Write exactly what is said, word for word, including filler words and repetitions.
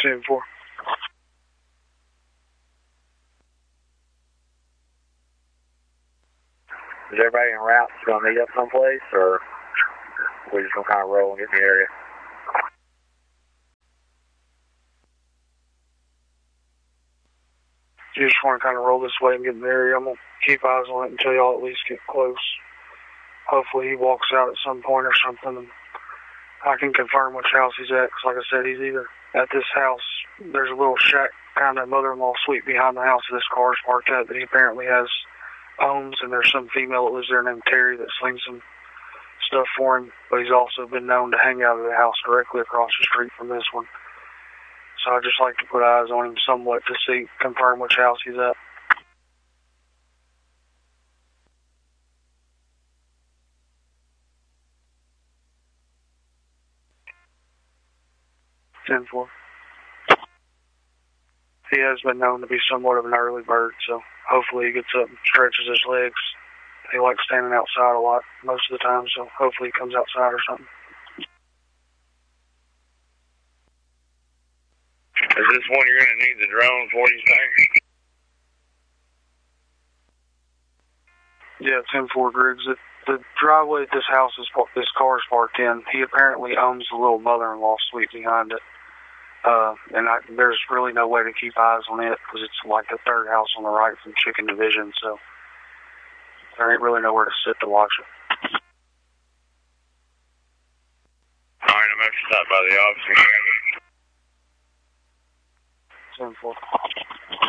ten four. Is everybody en route going to meet up someplace, or we just going to kind of roll and get in the area? You just want to kind of roll this way and get in the area. I'm going to keep eyes on it until y'all at least get close. Hopefully he walks out at some point or something, and I can confirm which house he's at, because like I said, he's either at this house. There's a little shack, kind of mother-in-law suite behind the house that this car is parked at that he apparently has owns, and there's some female that lives there named Terry that slings some stuff for him, but he's also been known to hang out of the house directly across the street from this one. So I'd just like to put eyes on him somewhat to see, confirm which house he's at. ten four. He has been known to be somewhat of an early bird, so hopefully he gets up and stretches his legs. He likes standing outside a lot most of the time, so hopefully he comes outside or something. Is this one you're going to need the drone for, you think? Yeah, ten four, Griggs. The, the driveway that this house is, this car is parked in, he apparently owns the little mother-in-law suite behind it. Uh, and I, there's really no way to keep eyes on it because it's like the third house on the right from Chicken Division, so there ain't really nowhere to sit to watch it. All right, I'm actually stopped by the office. ten four.